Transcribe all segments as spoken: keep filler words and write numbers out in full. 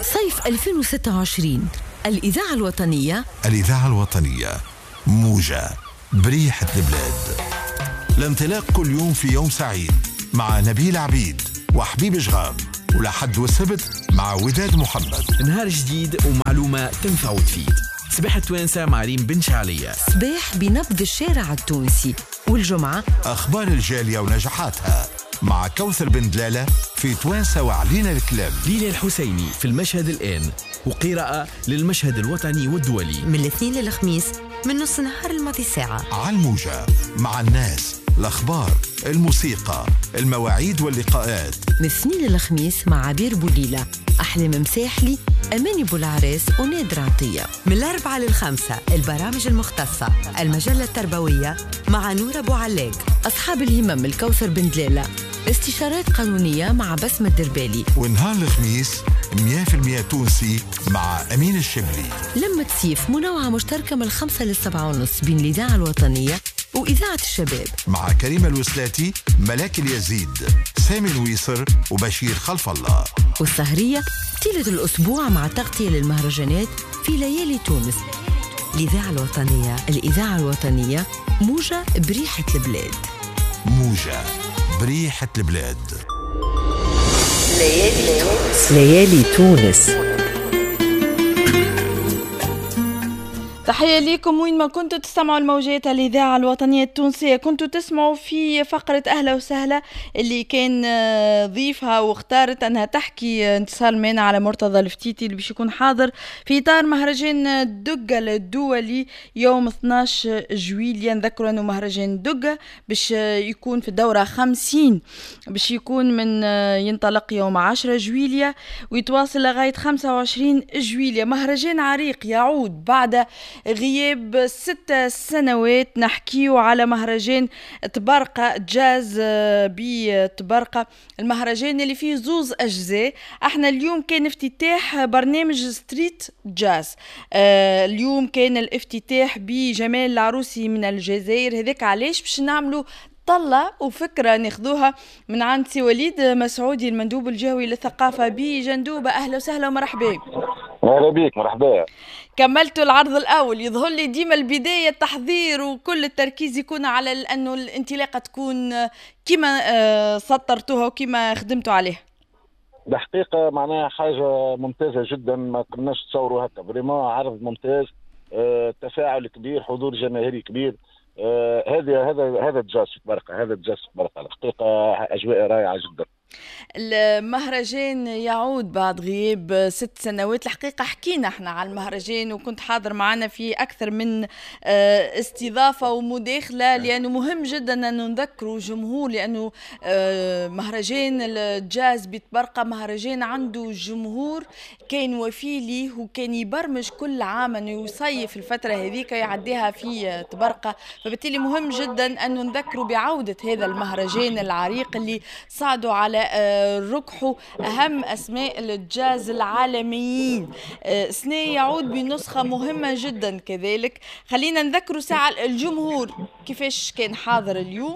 صيف ألفين وستة وعشرين الإذاعة الوطنية الإذاعة الوطنية موجة بريحة البلاد. الانطلاق كل يوم في يوم سعيد مع نبيل عبيد وحبيب جغام، ولحد والسبت مع وداد محمد. نهار جديد ومعلومة تنفع وتفيد. صباح التوانسة مع ريم بن شعلية، صباح بنبض الشارع التونسي، والجمعة أخبار الجالية ونجاحاتها مع كوثر بن دلالة في توانسة وعلينا الكلام. ليلى الحسيني في المشهد الآن، وقراءة للمشهد الوطني والدولي من الاثنين للخميس من نص نهار الماضي ساعة على الموجة، مع الناس، الأخبار، الموسيقى، المواعيد واللقاءات. من الاثنين للخميس مع عبير بوليلة، أحلام مساحلي، أماني بولعريس ونادر عطية. من الأربعة للخمسة البرامج المختصة، المجلة التربوية مع نور أبو علاق، أصحاب الهمم الكوثر بن دلالة، استشارات قانونية مع بسمة الدربالي. ونهار الخميس مية بالمية تونسي مع أمين الشبلي. لمة سيف منوعة مشتركة من الخمسة للسبعة ونص بين الإذاعة الوطنية وإذاعة الشباب، مع كريم الوسلاتي، ملاك اليزيد، سامي الويسر وبشير خلف الله. والسهرية طيلة الأسبوع مع تغطية للمهرجانات في ليالي تونس. الإذاعة الوطنية الإذاعة الوطنية موجة بريحة البلاد. موجة بريحة البلاد. ليالي تونس. ليالي تونس. تحية ليكم وين ما كنتوا تستمعوا الموجات الإذاعة الوطنية التونسية. كنتوا تسمعوا في فقرة أهلا وسهلا اللي كان ضيفها واختارت أنها تحكي انتصار مانا على مرتضى الفتيتي اللي باش يكون حاضر في إطار مهرجان دقة الدولي يوم اثناش جويلية. نذكروا أنه مهرجان دقة باش يكون في الدورة خمسين، باش يكون من ينطلق يوم عشرة جويلية ويتواصل لغاية خمسة وعشرين جويلية. مهرجان عريق يعود بعد غياب ست سنوات. نحكيو على مهرجان تبرقة جاز بتبرقة، المهرجان اللي فيه زوز أجزاء. احنا اليوم كان افتتاح برنامج ستريت جاز، آه اليوم كان الافتتاح بجمال العروسي من الجزائر. هذاك علاش باش نعملوا طلة وفكرة ناخذوها من عند سي وليد مسعودي المندوب الجهوي للثقافة بجندوبة. أهلا وسهلا ومرحبا. مرحبا بك. مرحبا. كملتوا العرض الأول، يظهر لي ديما البداية التحضير وكل التركيز يكون على أنه الانطلاقة تكون كما سطرتوها وكما خدمتوا عليها. بحقيقة معناها حاجة ممتازة جدا، ما كناش تصوروا هكا. فريمون عرض ممتاز، اه تفاعل كبير، حضور جماهيري كبير. هذا اه هذا هذا الجاز في تبرقة، هذا الجاز في تبرقة الحقيقة أجواء رائعة جدا. المهرجان يعود بعد غياب ست سنوات. الحقيقة حكينا احنا على المهرجان وكنت حاضر معنا في أكثر من استضافة ومداخلة، لأنه مهم جدا أن نذكروا جمهور، لأنه مهرجان الجاز بتبرقة مهرجان عنده جمهور كان وفي ليه وكان يبرمج كل عام أنه يصيف الفترة هذيك يعديها في تبرقة. فبالتالي مهم جدا أن نذكروا بعودة هذا المهرجان العريق اللي صعدوا على ركحوا أهم أسماء الجاز العالميين. سنة يعود بنسخة مهمة جدا كذلك. خلينا نذكروا ساعة الجمهور كيفاش كان حاضر اليوم.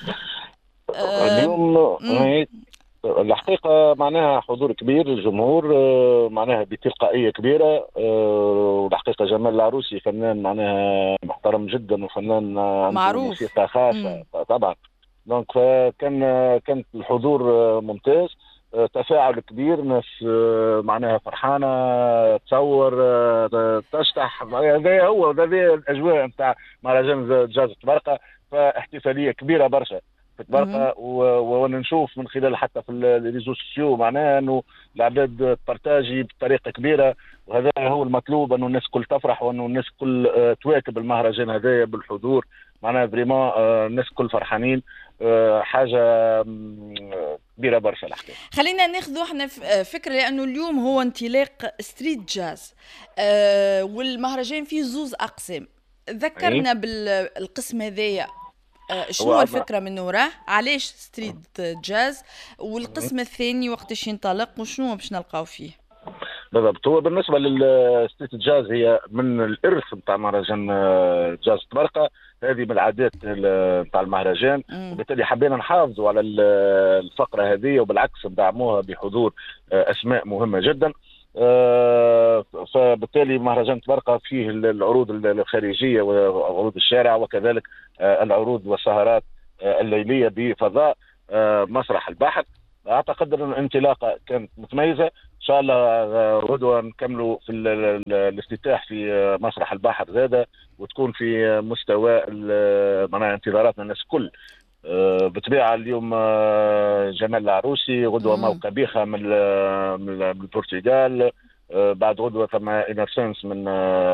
اليوم الحقيقة معناها حضور كبير الجمهور، معناها بتلقائية كبيرة. والحقيقة جمال العروسي فنان معناها محترم جدا وفنان معروف، موسيقى خاصة طبعا. دونك كان كان الحضور ممتاز، تفاعل كبير، ناس معناها فرحانه تصور تشطح. هذا هو هذا الاجواء نتاع مهرجان جاز تبرقة. فاحتفاليه كبيره برشا في تبرقة، وانا نشوف من خلال حتى في الريزو سوسيو معناها انه العباد بارتاجي بطريقه كبيره، وهذا هو المطلوب، انه الناس كل تفرح وانه الناس كل تواكب المهرجان هذايا بالحضور. معناها فريمون الناس كل فرحانين، حاجه كبيره برشا الحقيقه. خلينا ناخذ احنا فكره، لانه اليوم هو انطلاق ستريت جاز أه والمهرجان فيه زوز اقسام. ذكرنا أيه؟ بالقسم هذايا أه شنو الفكره من وراه، علاش ستريت جاز، والقسم الثاني وقتاش ينطلق وشنو باش نلقاو فيه بالضبط. هو بالنسبه للستريت جاز هي من الارث نتاع مهرجان جاز تبرقة، هذه من العادات نتاع المهرجان، وبالتالي حبينا نحافظوا على الفقره هذه، وبالعكس ندعموها بحضور اسماء مهمه جدا. فبالتالي مهرجان تبرقة فيه العروض الخارجية وعروض الشارع، وكذلك العروض والسهرات الليلية بفضاء مسرح البحر. اعتقد ان الانطلاقه كانت متميزه. ان شاء الله غدوه نكملوا في الافتتاح في مسرح البحر زاده، وتكون في مستوى معناها انتظاراتنا الناس الكل. بطبيعه اليوم جمال العروسي، غدوه موقع بيخا من من البرتغال، بعد غدوه ثم انرسنس من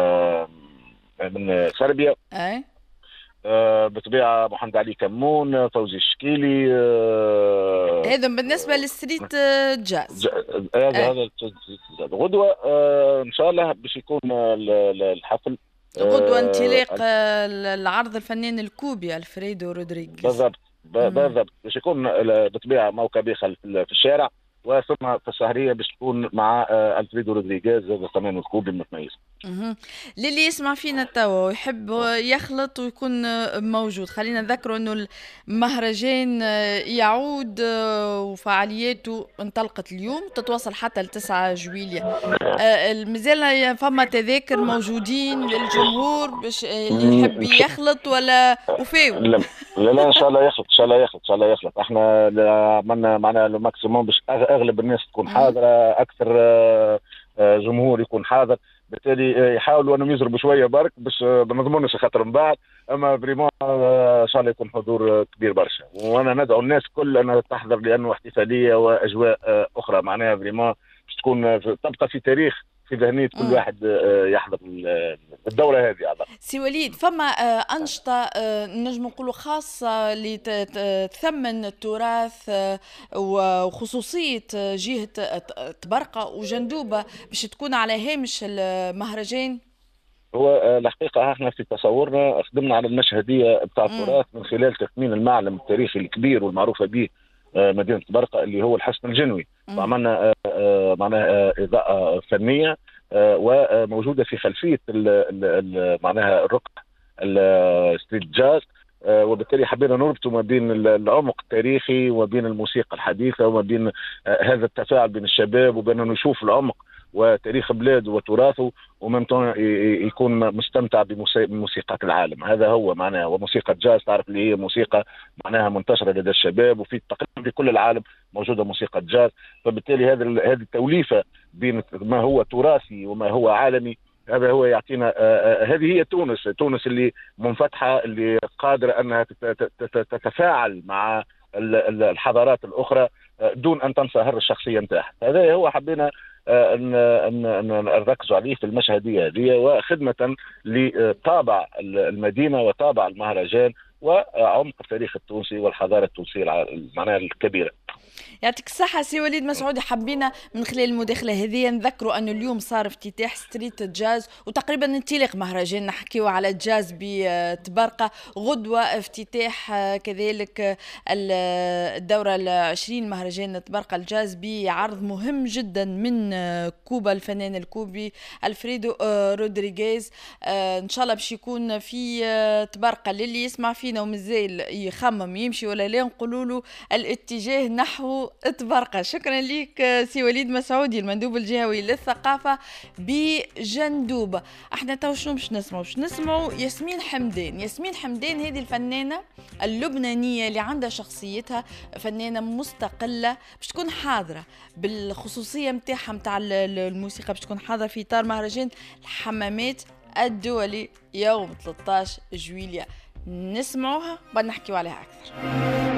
من صربيا. اي آه بطبيعه محمد علي كمون، فوزي الشكيلي. آه هذا بالنسبه للستريت جاز. هذا هذا غدوه آه ان شاء الله باش يكون الحفل غدوه آه انطلاق العرض الفنان الكوبي الفريدو رودريغيز. بالضبط بالضبط باش يكون بطبيعه موقع بيخل في الشارع، وثم في السهريه باش تكون مع الفريدو رودريغيز هذا كمان الكوبي المتميز. اها للي يسمع فينا توا ويحب يخلط ويكون موجود، خلينا نذكروا انه المهرجان يعود وفعالياته انطلقت اليوم تتواصل حتى لتسعة جويلية. مازال فما تذاكر موجودين للجمهور باش اللي يحب يخلط ولا وفاو؟ لا لا ان شاء الله يخلط، ان شاء الله يخلط، ان شاء الله يخلط. احنا عملنا معنا لو ماكسيموم باش اغلب الناس تكون حاضره، اكثر جمهور يكون حاضر، بالتالي يحاولوا انهم يزربوا شويه برك باش ما نضمنش خاطر من بعد، اما فريمون ان شاء الله يكون حضور كبير برشا. وانا ندعو الناس كل انها تحضر لانه احتفاليه واجواء اخرى معناها فريمون باش تكون تبقى في تاريخ في ذهنيه كل واحد يحضر الدوره هذه. عبر سي وليد فما انشطه نجم نقولوا خاصه اللي تثمن التراث وخصوصيه جهه تبرقة وجندوبه باش تكون على هامش المهرجان؟ هو الحقيقه احنا في تصورنا خدمنا على المشهديه بتاع التراث من خلال تثمين المعلم التاريخي الكبير والمعروفه به مدينه تبرقة اللي هو الحصن الجنوي، وعملنا معناها اضاءه فنيه وموجوده في خلفيه معناها الرقع الستريت جاز، وبالتالي حبينا نربط ما بين العمق التاريخي وبين الموسيقى الحديثه وما بين هذا التفاعل بين الشباب وبين نشوف العمق وتاريخ بلاده وتراثه، وممتع يكون مستمتع بموسيقى العالم. هذا هو معناها، وموسيقى جاز تعرف اللي هي موسيقى معناها منتشره لدى الشباب، وفي تقريبا في كل العالم موجوده موسيقى جاز. فبالتالي هذا هذه التوليفه بين ما هو تراثي وما هو عالمي، هذا هو يعطينا هذه هي تونس، تونس اللي منفتحه، اللي قادره انها تتفاعل مع الحضارات الاخرى دون ان تنصهر الشخصيه نتاعها. هذا هو حبينا ان ان نركزوا عليه في المشهديه هذه، وخدمه لطابع المدينه وطابع المهرجان وعمق التاريخ التونسي والحضاره التونسيه معناها الكبيره. يعطيك الصحة سي وليد مسعودي. حبينا من خلال المداخلة هذه نذكروا أنه اليوم صار افتتاح ستريت جاز وتقريبا انطلاق مهرجان نحكيو على الجاز بتبرقة، غدوة افتتاح كذلك الدورة العشرين مهرجان تبرقة الجاز بعرض مهم جدا من كوبا الفنان الكوبي الفريدو رودريغيز. إن شاء الله باش يكون في تبرقة. للي يسمع فينا ومازال يخمم يمشي ولا لا نقولوا له الاتجاه نحو تبرقة. شكرا لك سي وليد مسعودي المندوب الجهوي للثقافة بجندوبة. احنا تو شنو باش نسمعوا؟ باش نسمعوا ياسمين حمدان. ياسمين حمدان هذه الفنانة اللبنانية اللي عندها شخصيتها، فنانة مستقلة باش تكون حاضرة بالخصوصية متاعها متاع الموسيقى، باش تكون حاضرة في إطار مهرجان الحمامات الدولي يوم ثلاثة عشر جويلية. نسمعوها بعد نحكيو عليها أكثر.